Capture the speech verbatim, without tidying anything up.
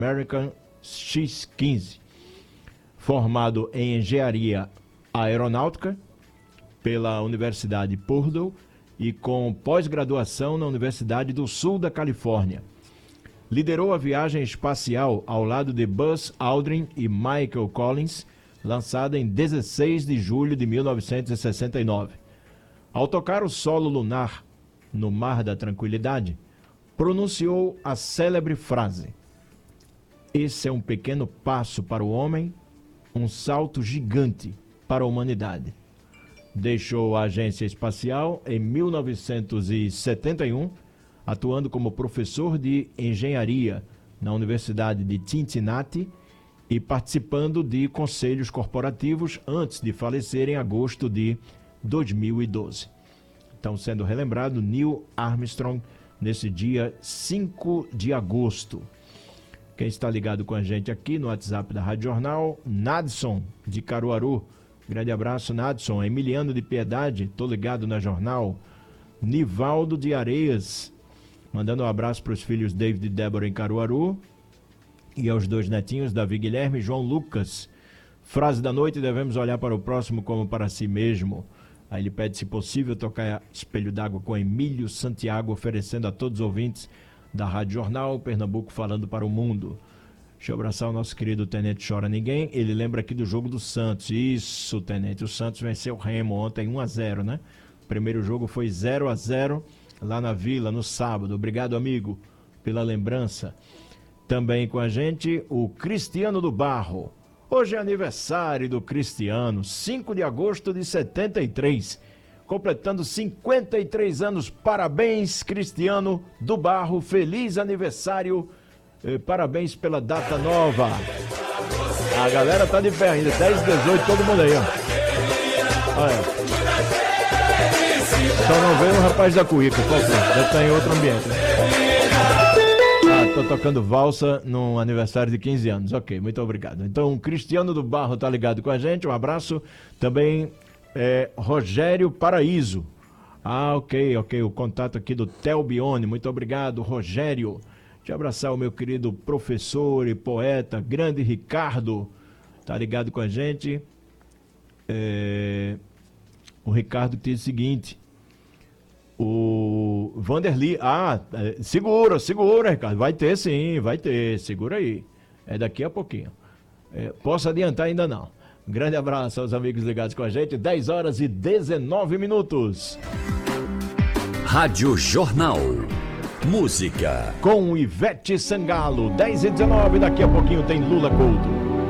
American X quinze. Formado em engenharia aeronáutica pela Universidade Purdue e com pós-graduação na Universidade do Sul da Califórnia. Liderou a viagem espacial ao lado de Buzz Aldrin e Michael Collins, lançada em dezesseis de julho de mil novecentos e sessenta e nove. Ao tocar o solo lunar no Mar da Tranquilidade, pronunciou a célebre frase: "Esse é um pequeno passo para o homem, um salto gigante para a humanidade." Deixou a agência espacial em mil novecentos e setenta e um, atuando como professor de engenharia na Universidade de Cincinnati e participando de conselhos corporativos antes de falecer em agosto de dois mil e doze. Então, sendo relembrado Neil Armstrong nesse dia cinco de agosto. Quem está ligado com a gente aqui no WhatsApp da Rádio Jornal, Nadson, de Caruaru. Grande abraço, Nadson. Emiliano de Piedade, tô ligado na Jornal. Nivaldo de Areias, mandando um abraço para os filhos David e Débora em Caruaru. E aos dois netinhos, Davi Guilherme e João Lucas. Frase da noite: devemos olhar para o próximo como para si mesmo. Aí ele pede, se possível, tocar Espelho d'Água com Emílio Santiago, oferecendo a todos os ouvintes da Rádio Jornal, Pernambuco falando para o mundo. Deixa eu abraçar o nosso querido Tenente Chora Ninguém. Ele lembra aqui do jogo do Santos. Isso, Tenente. O Santos venceu o Remo ontem um a zero, né? O primeiro jogo foi zero a zero lá na Vila, no sábado. Obrigado, amigo, pela lembrança. Também com a gente o Cristiano do Barro. Hoje é aniversário do Cristiano, cinco de agosto de setenta e três, completando cinquenta e três anos. Parabéns, Cristiano do Barro, feliz aniversário, eh, parabéns pela data nova. A galera tá de pé ainda, dez, dezoito, todo mundo aí, ó. Olha. Só não veio o rapaz da cuíca, qual foi? Deve estar em outro ambiente, né? Tô tocando valsa num aniversário de quinze anos. Ok, muito obrigado. Então, Cristiano do Barro tá ligado com a gente. Um abraço. Também é, Rogério Paraíso. Ah, ok, ok. O contato aqui do Telbione. Muito obrigado, Rogério. Deixa eu abraçar o meu querido professor e poeta, grande Ricardo. Tá ligado com a gente. É, o Ricardo diz o seguinte. O Vanderly, ah, segura, segura, Ricardo, vai ter sim, vai ter, segura aí, é daqui a pouquinho. É, posso adiantar ainda não. Um grande abraço aos amigos ligados com a gente, dez horas e dezenove minutos. Rádio Jornal, música. Com Ivete Sangalo, dez e dezenove, daqui a pouquinho tem Lula Couto.